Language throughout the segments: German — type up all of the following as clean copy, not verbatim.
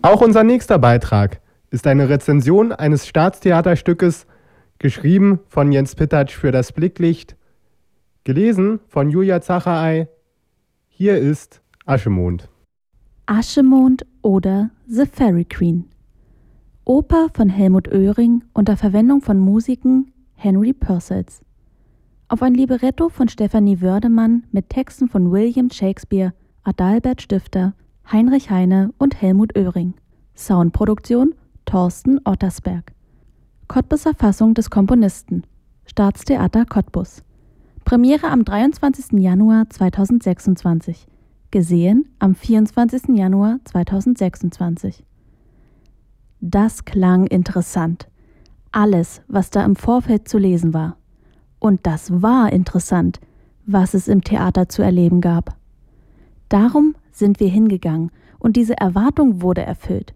Auch unser nächster Beitrag ist eine Rezension eines Staatstheaterstückes, geschrieben von Jens Pittatsch für das Blicklicht, gelesen von Julia Zacherey. Hier ist Aschemond. Aschemond oder The Fairy Queen. Oper von Helmut Oehring unter Verwendung von Musiken Henry Purcells. Auf ein Libretto von Stefanie Wördemann mit Texten von William Shakespeare, Adalbert Stifter, Heinrich Heine und Helmut Oehring. Soundproduktion Thorsten Ottersberg. Cottbuser Fassung des Komponisten. Staatstheater Cottbus. Premiere am 23. Januar 2026. Gesehen am 24. Januar 2026. Das klang interessant. Alles, was da im Vorfeld zu lesen war. Und das war interessant, was es im Theater zu erleben gab. Darum sind wir hingegangen und diese Erwartung wurde erfüllt.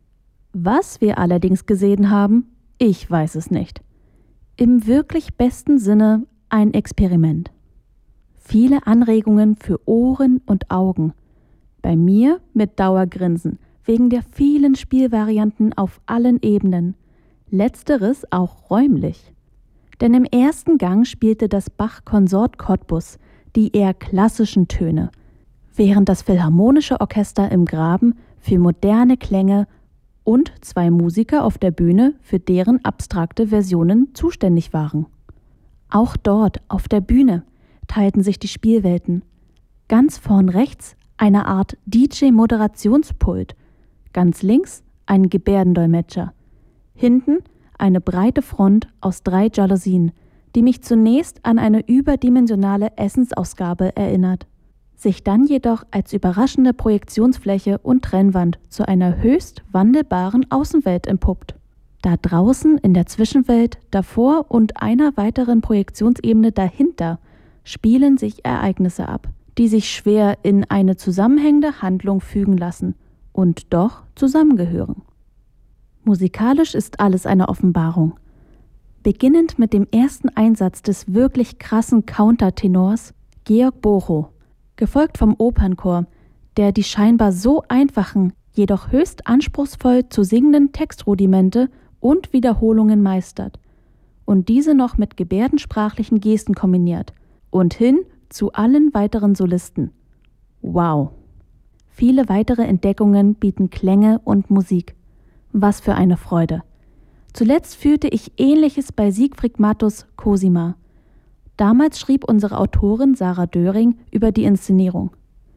Was wir allerdings gesehen haben, ich weiß es nicht. Im wirklich besten Sinne ein Experiment. Viele Anregungen für Ohren und Augen. Bei mir mit Dauergrinsen, wegen der vielen Spielvarianten auf allen Ebenen. Letzteres auch räumlich. Denn im ersten Gang spielte das Bach-Konsort Cottbus die eher klassischen Töne, während das Philharmonische Orchester im Graben für moderne Klänge und 2 Musiker auf der Bühne für deren abstrakte Versionen zuständig waren. Auch dort, auf der Bühne, teilten sich die Spielwelten. Ganz vorn rechts eine Art DJ-Moderationspult, ganz links ein Gebärdendolmetscher, hinten eine breite Front aus 3 Jalousien, die mich zunächst an eine überdimensionale Essensausgabe erinnert, sich dann jedoch als überraschende Projektionsfläche und Trennwand zu einer höchst wandelbaren Außenwelt entpuppt. Da draußen in der Zwischenwelt, davor und einer weiteren Projektionsebene dahinter spielen sich Ereignisse ab, die sich schwer in eine zusammenhängende Handlung fügen lassen und doch zusammengehören. Musikalisch ist alles eine Offenbarung. Beginnend mit dem ersten Einsatz des wirklich krassen Countertenors Georg Bochow, gefolgt vom Opernchor, der die scheinbar so einfachen, jedoch höchst anspruchsvoll zu singenden Textrudimente und Wiederholungen meistert und diese noch mit gebärdensprachlichen Gesten kombiniert und hin zu allen weiteren Solisten. Wow! Viele weitere Entdeckungen bieten Klänge und Musik. Was für eine Freude! Zuletzt fühlte ich Ähnliches bei Siegfried Matthus' Cosima. Damals schrieb unsere Autorin Sarah Döring über die Inszenierung.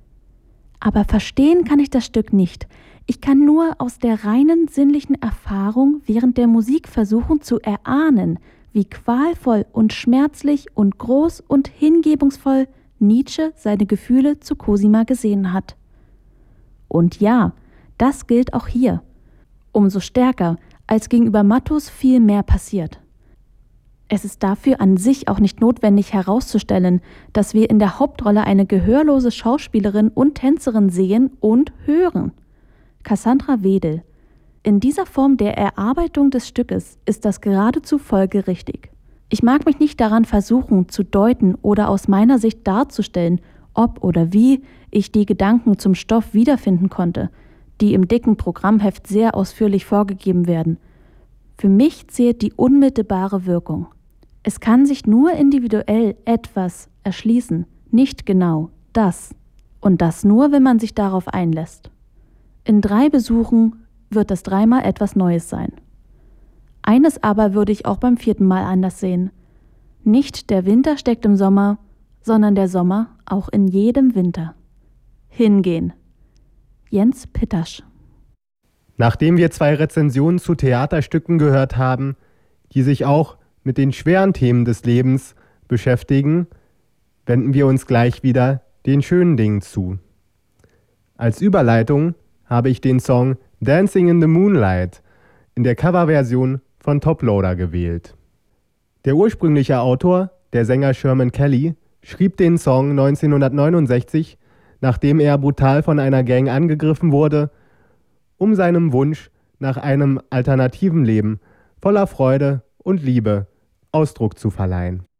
Aber verstehen kann ich das Stück nicht. Ich kann nur aus der reinen sinnlichen Erfahrung während der Musik versuchen zu erahnen, wie qualvoll und schmerzlich und groß und hingebungsvoll Nietzsche seine Gefühle zu Cosima gesehen hat. Und ja, das gilt auch hier. Umso stärker, als gegenüber Matthus viel mehr passiert. Es ist dafür an sich auch nicht notwendig herauszustellen, dass wir in der Hauptrolle eine gehörlose Schauspielerin und Tänzerin sehen und hören. Cassandra Wedel. In dieser Form der Erarbeitung des Stückes ist das geradezu folgerichtig. Ich mag mich nicht daran versuchen, zu deuten oder aus meiner Sicht darzustellen, ob oder wie ich die Gedanken zum Stoff wiederfinden konnte, die im dicken Programmheft sehr ausführlich vorgegeben werden. Für mich zählt die unmittelbare Wirkung. Es kann sich nur individuell etwas erschließen, nicht genau das. Und das nur, wenn man sich darauf einlässt. In 3 Besuchen wird das 3-mal etwas Neues sein. Eines aber würde ich auch beim 4. Mal anders sehen. Nicht der Winter steckt im Sommer, sondern der Sommer auch in jedem Winter. Hingehen. Jens Pittatsch. Nachdem wir 2 Rezensionen zu Theaterstücken gehört haben, die sich auch mit den schweren Themen des Lebens beschäftigen, wenden wir uns gleich wieder den schönen Dingen zu. Als Überleitung habe ich den Song Dancing in the Moonlight in der Coverversion von Toploader gewählt. Der ursprüngliche Autor, der Sänger Sherman Kelly, schrieb den Song 1969, nachdem er brutal von einer Gang angegriffen wurde, um seinem Wunsch nach einem alternativen Leben voller Freude und Liebe Ausdruck zu verleihen.